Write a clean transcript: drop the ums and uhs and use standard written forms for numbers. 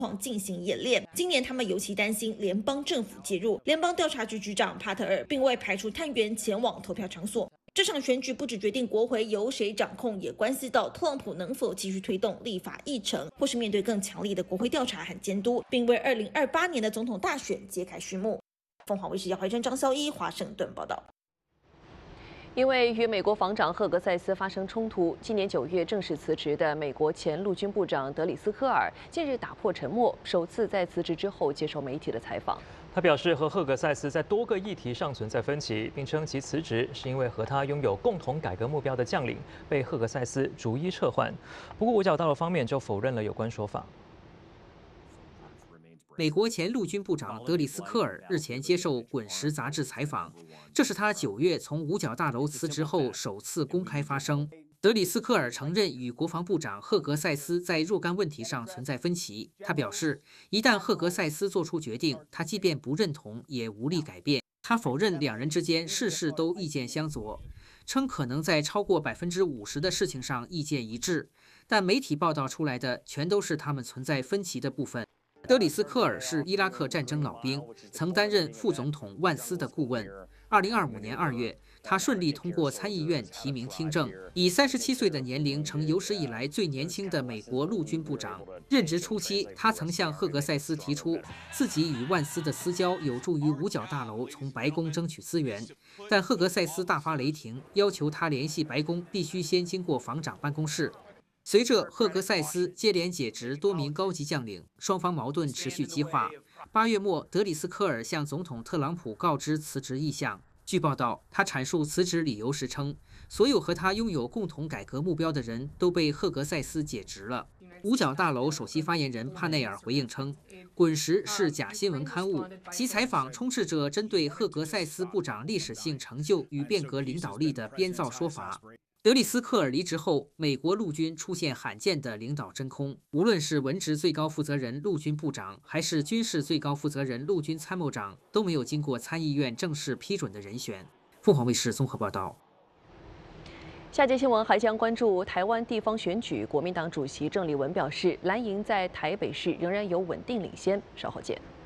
进行演练。今年他们尤其担心联邦政府介入。联邦调查局局长帕特尔并未排除探员前往投票场所。这场选举不只决定国会由谁掌控，也关系到特朗普能否继续推动立法议程，或是面对更强力的国会调查和监督，并为2028年的总统大选揭开序幕。凤凰卫视姚怀珍、张孝一华盛顿报道。 因为与美国防长赫格塞斯发生冲突，今年9月正式辞职的美国前陆军部长德里斯科尔近日打破沉默，首次在辞职之后接受媒体的采访。 他表示，和赫格塞斯在多个议题上存在分歧，并称其辞职是因为和他拥有共同改革目标的将领被赫格塞斯逐一撤换。不过，五角大楼方面就否认了有关说法。 美国前陆军部长德里斯科尔日前接受《滚石》杂志采访，这是他9月从五角大楼辞职后首次公开发声。德里斯科尔承认与国防部长赫格塞斯在若干问题上存在分歧。他表示，一旦赫格塞斯做出决定，他即便不认同，也无力改变。他否认两人之间事事都意见相左，称可能在超过50%的事情上意见一致，但媒体报道出来的全都是他们存在分歧的部分。德里斯科尔是伊拉克战争老兵，曾担任副总统万斯的顾问。2025年2月，他顺利通过参议院提名听证，以37岁的年龄成有史以来最年轻的美国陆军部长。任职初期，他曾向赫格塞斯提出自己与万斯的私交有助于五角大楼从白宫争取资源，但赫格塞斯大发雷霆，要求他联系白宫必须先经过防长办公室。随着赫格塞斯接连解职多名高级将领，双方矛盾持续激化。8月末，德里斯科尔向总统特朗普告知辞职意向。据报道，他阐述辞职理由时称，所有和他拥有共同改革目标的人都被赫格塞斯解职了。五角大楼首席发言人帕内尔回应称，《滚石》是假新闻刊物，其采访充斥着针对赫格塞斯部长历史性成就与变革领导力的编造说法。德里斯科尔离职后，美国陆军出现罕见的领导真空，无论是文职最高负责人陆军部长，还是军事最高负责人陆军参谋长，都没有经过参议院正式批准的人选。凤凰卫视综合报道。 下节新闻还将关注台湾地方选举，国民党主席郑丽文表示，蓝营在台北市仍然有稳定领先。稍后见。